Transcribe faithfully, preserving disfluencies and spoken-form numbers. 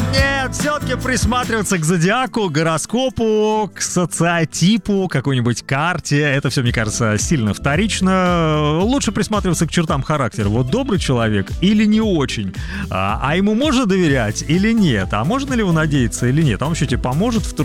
Нет, все-таки присматриваться к зодиаку, гороскопу, к социотипу, какой-нибудь карте, это все, мне кажется, сильно вторично. Лучше присматриваться к чертам характера. Вот добрый человек или не очень? А, а ему можно доверять или нет? А можно ли его надеяться или нет? А он вообще тебе поможет в